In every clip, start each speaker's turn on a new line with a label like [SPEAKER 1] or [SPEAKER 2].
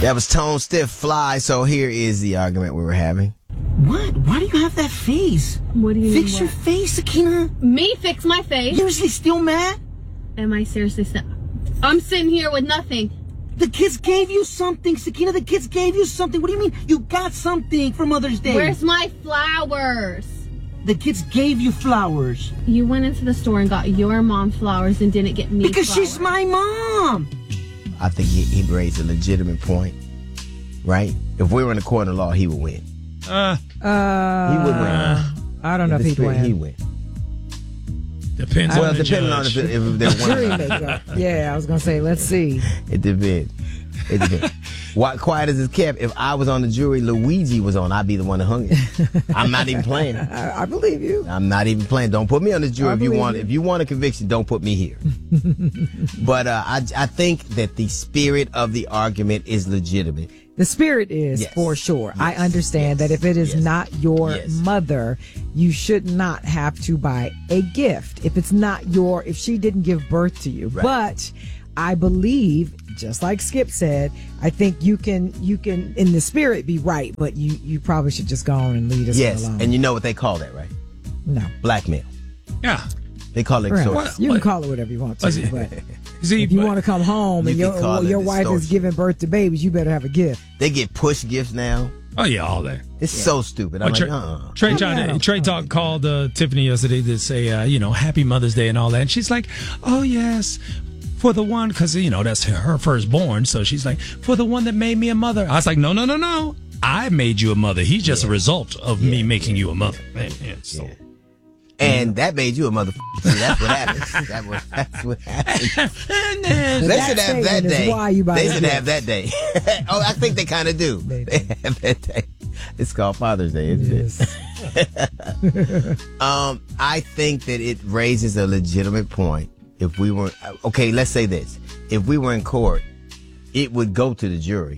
[SPEAKER 1] That was Tone Stiff Fly. So here is the argument we were having.
[SPEAKER 2] What? Why do you have that face?
[SPEAKER 3] What do you mean?
[SPEAKER 2] Fix your face, Sakina.
[SPEAKER 3] Me fix my face?
[SPEAKER 2] Seriously, still mad?
[SPEAKER 3] Am I seriously still? I'm sitting here with nothing.
[SPEAKER 2] The kids gave you something, Sakina. The kids gave you something. What do you mean? You got something for Mother's Day.
[SPEAKER 3] Where's my flowers?
[SPEAKER 2] The kids gave you flowers.
[SPEAKER 3] You went into the store and got your mom flowers and didn't get me
[SPEAKER 2] because
[SPEAKER 3] flowers.
[SPEAKER 2] She's my mom.
[SPEAKER 1] I think he raised a legitimate point, right? If we were in a court of law, he would win. He would win.
[SPEAKER 4] I don't know if he'd win.
[SPEAKER 1] He'd win.
[SPEAKER 5] Depends on the judge.
[SPEAKER 1] If they're
[SPEAKER 4] Jury maker. Yeah, I was going to say, let's see.
[SPEAKER 1] It depends. It depends. Quiet as it's kept, if I was on the jury, Luigi was on, I'd be the one that hung it. I'm not even playing.
[SPEAKER 4] I believe you.
[SPEAKER 1] I'm not even playing. Don't put me on the jury if you want a conviction. Don't put me here. But I think that the spirit of the argument is legitimate.
[SPEAKER 4] The spirit is, for sure. Yes. I understand that if it is not your mother, you should not have to buy a gift. If it's not if she didn't give birth to you. Right. But I believe, just like Skip said, I think you can in the spirit be right, but you probably should just go on and leave us alone.
[SPEAKER 1] Yes, and you know what they call that, right?
[SPEAKER 4] No.
[SPEAKER 1] Blackmail.
[SPEAKER 5] Yeah.
[SPEAKER 1] They call it extortion.
[SPEAKER 4] You can call it whatever you want to, but
[SPEAKER 5] if
[SPEAKER 4] you want to come home and your wife is giving birth to babies, you better have a gift.
[SPEAKER 1] They get push gifts now.
[SPEAKER 5] Oh, yeah, all that.
[SPEAKER 1] It's so stupid. I'm
[SPEAKER 5] Trey Talk called Tiffany yesterday to say, Happy Mother's Day and all that. And she's like, oh, yes, for the one, because, that's her firstborn. So she's like, for the one that made me a mother. I was like, no. I made you a mother. He's just a result of me making you a mother.
[SPEAKER 1] And that made you a motherfucker. See, that's what happens. That's what happens. They should have that day. They should have that day. Oh, I think they kind of do. They have that day. It's called Father's Day, isn't it? I think that it raises a legitimate point. If we were let's say this: if we were in court, it would go to the jury.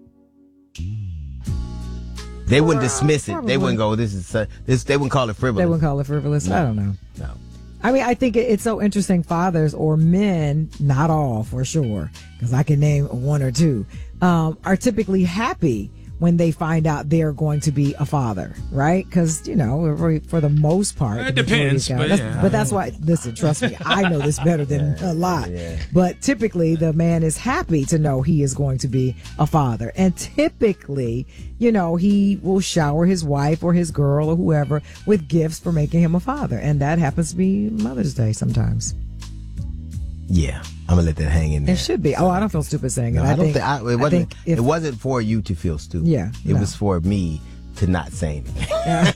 [SPEAKER 1] They wouldn't dismiss it. Probably. They wouldn't go, this. They wouldn't call it frivolous.
[SPEAKER 4] They wouldn't call it frivolous.
[SPEAKER 1] No.
[SPEAKER 4] I don't know.
[SPEAKER 1] No.
[SPEAKER 4] I mean, I think it's so interesting. Fathers or men, not all for sure, because I can name one or two, are typically happy when they find out they're going to be a father, right? Because, for the most part.
[SPEAKER 5] It depends.
[SPEAKER 4] But that's why, listen, trust me, I know this better than a lot. Yeah. But typically, the man is happy to know he is going to be a father. And typically, he will shower his wife or his girl or whoever with gifts for making him a father. And that happens to be Mother's Day sometimes.
[SPEAKER 1] Yeah. I'm gonna let that hang in there.
[SPEAKER 4] It should be. Oh, I don't feel stupid saying it.
[SPEAKER 1] It wasn't for you to feel stupid.
[SPEAKER 4] Yeah,
[SPEAKER 1] it was for me to not say anything.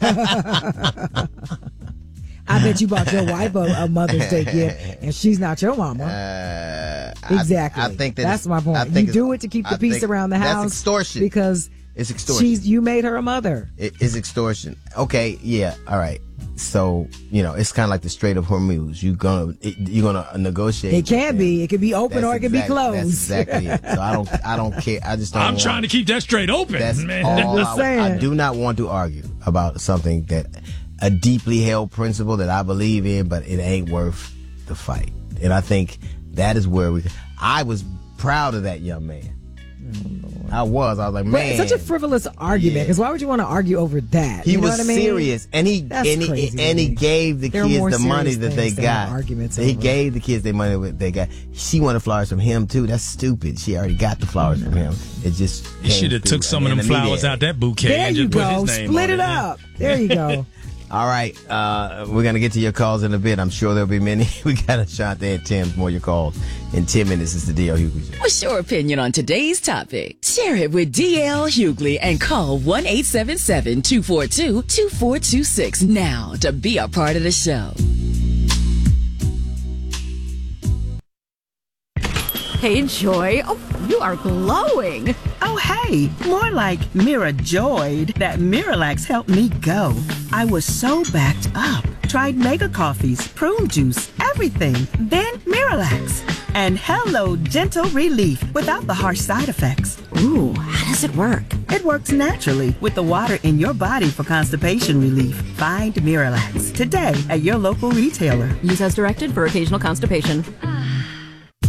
[SPEAKER 4] I bet you bought your wife a Mother's Day gift, and she's not your mama. Exactly.
[SPEAKER 1] I think
[SPEAKER 4] that's my point. You do it to keep the peace around the house.
[SPEAKER 1] That's extortion.
[SPEAKER 4] Because
[SPEAKER 1] it's extortion.
[SPEAKER 4] You made her a mother.
[SPEAKER 1] It's extortion. Okay. Yeah. All right. So, it's kind of like the Strait of Hormuz. You're gonna negotiate.
[SPEAKER 4] It can be. It could be open or it can be closed.
[SPEAKER 1] That's exactly it. So I don't care. I just don't.
[SPEAKER 5] I'm trying to keep that strait open.
[SPEAKER 1] That's all. I do not want to argue about something that a deeply held principle that I believe in, but it ain't worth the fight. And I think that is where I was proud of that young man. I was like, man.
[SPEAKER 4] It's such a frivolous argument, because why would you want to argue over that?
[SPEAKER 1] He was serious, and he gave the kids the money that they got. He gave the kids their money that they got. She wanted flowers from him too. That's stupid. She already got the flowers from him. It just
[SPEAKER 5] he should have took some of them flowers out that bouquet.
[SPEAKER 4] There
[SPEAKER 5] and
[SPEAKER 4] you
[SPEAKER 5] just
[SPEAKER 4] go.
[SPEAKER 5] Put his name
[SPEAKER 4] Split
[SPEAKER 5] on
[SPEAKER 4] it up. There you go.
[SPEAKER 1] All right, we're going to get to your calls in a bit. I'm sure there'll be many. We got a shot there at 10 more your calls. In 10 minutes, it's the D.L. Hughley Show.
[SPEAKER 6] What's your opinion on today's topic? Share it with D.L. Hughley and call 1-877-242-2426 now to be a part of the show.
[SPEAKER 7] Hey, Joy. Oh, you are glowing.
[SPEAKER 2] Oh, hey, more like Mira joyed that Miralax helped me go. I was so backed up. Tried mega coffees, prune juice, everything. Then Miralax. And hello, gentle relief without the harsh side effects.
[SPEAKER 7] Ooh, how does it work?
[SPEAKER 2] It works naturally with the water in your body for constipation relief. Find Miralax today at your local retailer.
[SPEAKER 7] Use as directed for occasional constipation.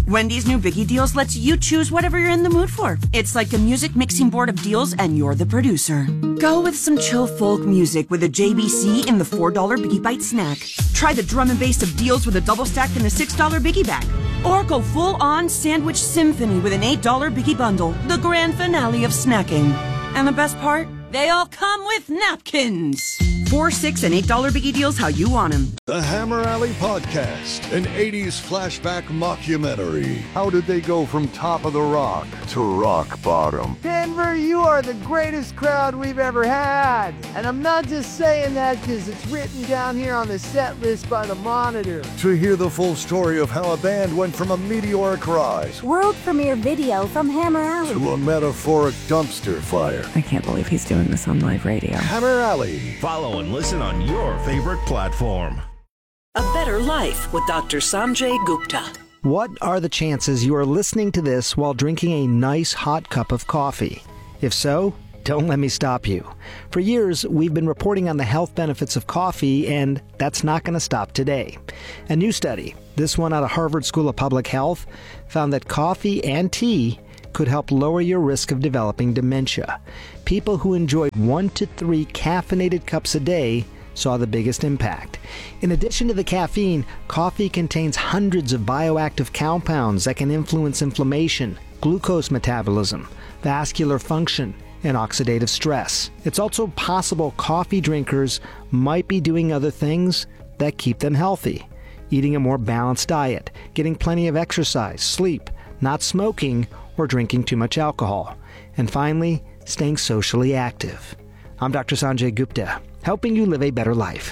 [SPEAKER 8] Wendy's new Biggie Deals lets you choose whatever you're in the mood for. It's like a music mixing board of deals and you're the producer. Go with some chill folk music with a JBC in the $4 Biggie Bite snack. Try the drum and bass of deals with a double stack in the $6 Biggie bag. Or go full-on sandwich symphony with an $8 Biggie bundle, the grand finale of snacking. And the best part? They all come with napkins. $4, $6, and $8 Biggie Deals how you want them.
[SPEAKER 9] The Hammer Alley Podcast, an 80s flashback mockumentary. How did they go from top of the rock to rock bottom?
[SPEAKER 10] Denver, you are the greatest crowd we've ever had. And I'm not just saying that because it's written down here on the set list by the Monitor.
[SPEAKER 9] To hear the full story of how a band went from a meteoric rise,
[SPEAKER 11] world premiere video from Hammer Alley,
[SPEAKER 9] to a metaphoric dumpster fire.
[SPEAKER 12] I can't believe he's doing this on live radio.
[SPEAKER 9] Hammer Alley.
[SPEAKER 13] Follow and listen on your favorite platform.
[SPEAKER 14] A Better Life with Dr. Sanjay Gupta.
[SPEAKER 15] What are the chances you are listening to this while drinking a nice hot cup of coffee? If so, don't let me stop you. For years, we've been reporting on the health benefits of coffee, and that's not going to stop today. A new study, this one out of Harvard School of Public Health, found that coffee and tea could help lower your risk of developing dementia. People who enjoyed 1 to 3 caffeinated cups a day saw the biggest impact. In addition to the caffeine, coffee contains hundreds of bioactive compounds that can influence inflammation, glucose metabolism, vascular function, and oxidative stress. It's also possible coffee drinkers might be doing other things that keep them healthy. Eating a more balanced diet, getting plenty of exercise, sleep, not smoking, or drinking too much alcohol. And finally, staying socially active. I'm Dr. Sanjay Gupta, helping you live a better life.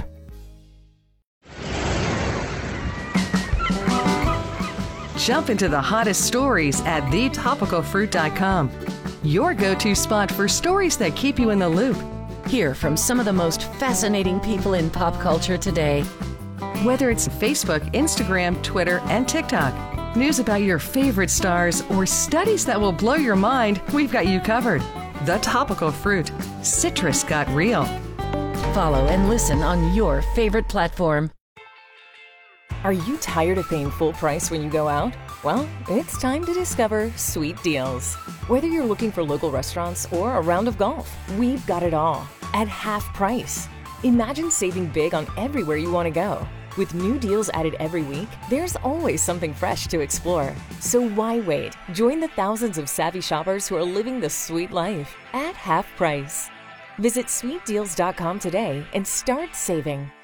[SPEAKER 16] Jump into the hottest stories at thetopicalfruit.com. Your go-to spot for stories that keep you in the loop.
[SPEAKER 17] Hear from some of the most fascinating people in pop culture today.
[SPEAKER 16] Whether it's Facebook, Instagram, Twitter, and TikTok, news about your favorite stars, or studies that will blow your mind, we've got you covered. The Topical Fruit. Citrus got real.
[SPEAKER 17] Follow and listen on your favorite platform.
[SPEAKER 18] Are you tired of paying full price when you go out? Well, it's time to discover Sweet Deals. Whether you're looking for local restaurants or a round of golf, we've got it all at half price. Imagine saving big on everywhere you want to go. With new deals added every week, there's always something fresh to explore. So why wait? Join the thousands of savvy shoppers who are living the sweet life at half price. Visit sweetdeals.com today and start saving.